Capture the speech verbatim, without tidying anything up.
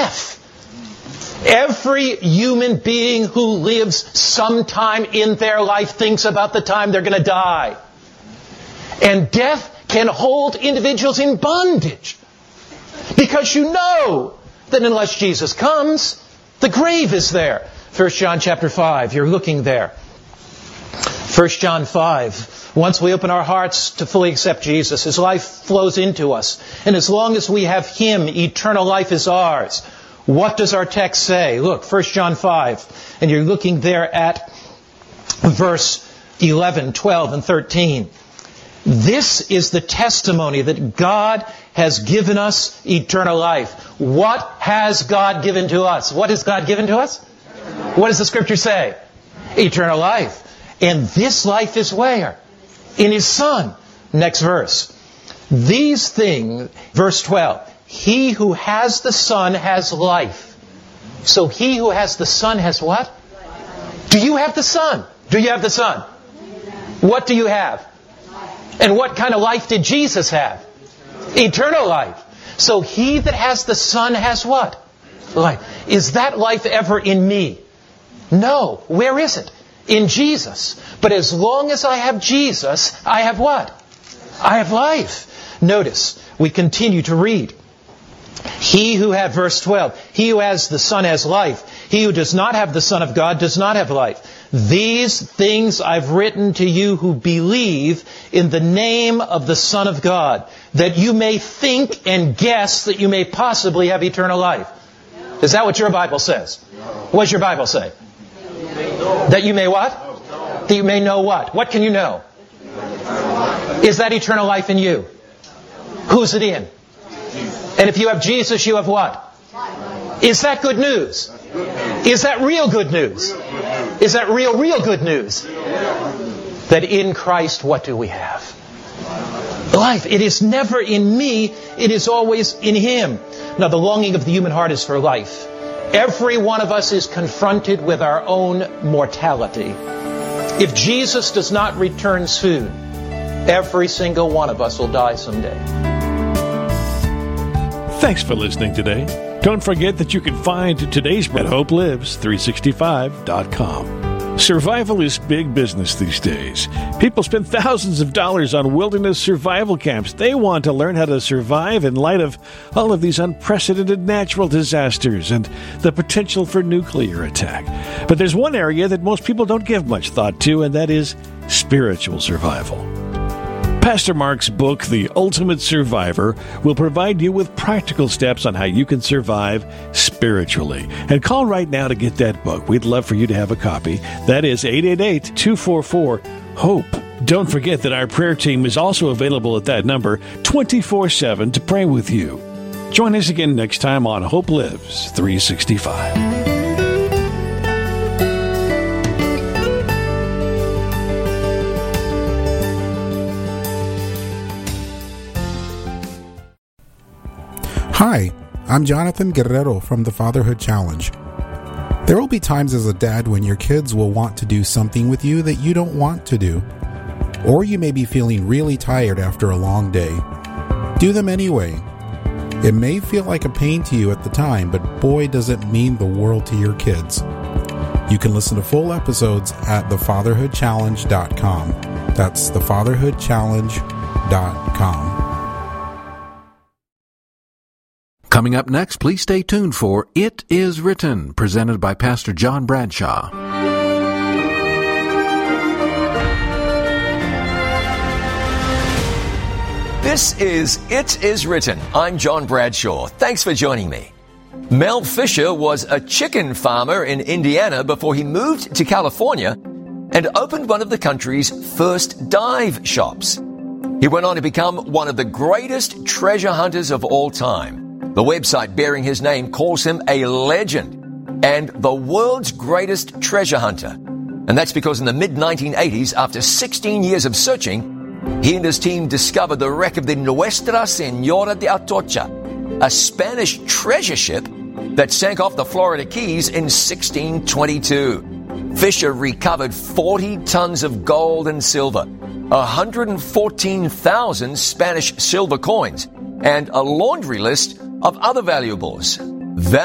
death. Every human being who lives sometime in their life thinks about the time they're going to die. And death can hold individuals in bondage. Because you know that unless Jesus comes, the grave is there. First John chapter five, you're looking there. First John five, once we open our hearts to fully accept Jesus, His life flows into us. And as long as we have Him, eternal life is ours. What does our text say? Look, First John five, and you're looking there at verse eleven, twelve, and thirteen. This is the testimony that God has given us eternal life. What has God given to us? What has God given to us? What does the Scripture say? Eternal life. And this life is where? In His Son. Next verse. These things, verse twelve, He who has the Son has life. So he who has the Son has what? Do you have the Son? Do you have the Son? What do you have? And what kind of life did Jesus have? Eternal life. So he that has the Son has what? Life. Is that life ever in me? No. Where is it? In Jesus. But as long as I have Jesus, I have what? I have life. Notice, we continue to read. He who had, verse twelve, he who has the Son has life. He who does not have the Son of God does not have life. These things I've written to you who believe in the name of the Son of God, that you may think and guess that you may possibly have eternal life. Is that what your Bible says? What does your Bible say? That you may what? That you may know what? What can you know? Is that eternal life in you? Who's it in? And if you have Jesus, you have what? Is that good news? Is that real good news? Is that real, real good news? That in Christ, what do we have? Life. It is never in me. It is always in Him. Now, the longing of the human heart is for life. Every one of us is confronted with our own mortality. If Jesus does not return soon, every single one of us will die someday. Thanks for listening today. Don't forget that you can find today's at hope lives three sixty-five dot com. Survival is big business these days. People spend thousands of dollars on wilderness survival camps. They want to learn how to survive in light of all of these unprecedented natural disasters and the potential for nuclear attack. But there's one area that most people don't give much thought to, and that is spiritual survival. Pastor Mark's book, The Ultimate Survivor, will provide you with practical steps on how you can survive spiritually. And call right now to get that book. We'd love for you to have a copy. That is eight eight eight, two four four, HOPE. Don't forget that our prayer team is also available at that number twenty-four seven to pray with you. Join us again next time on Hope Lives three sixty-five. Hi, I'm Jonathan Guerrero from the Fatherhood Challenge. There will be times as a dad when your kids will want to do something with you that you don't want to do. Or you may be feeling really tired after a long day. Do them anyway. It may feel like a pain to you at the time, but boy does it mean the world to your kids. You can listen to full episodes at the fatherhood challenge dot com. That's the fatherhood challenge dot com. Coming up next, please stay tuned for It Is Written, presented by Pastor John Bradshaw. This is It Is Written. I'm John Bradshaw. Thanks for joining me. Mel Fisher was a chicken farmer in Indiana before he moved to California and opened one of the country's first dive shops. He went on to become one of the greatest treasure hunters of all time. The website bearing his name calls him a legend and the world's greatest treasure hunter. And that's because in the mid nineteen eighties, after sixteen years of searching, he and his team discovered the wreck of the Nuestra Señora de Atocha, a Spanish treasure ship that sank off the Florida Keys in sixteen twenty-two. Fisher recovered forty tons of gold and silver, one hundred fourteen thousand Spanish silver coins, and a laundry list of other valuables. That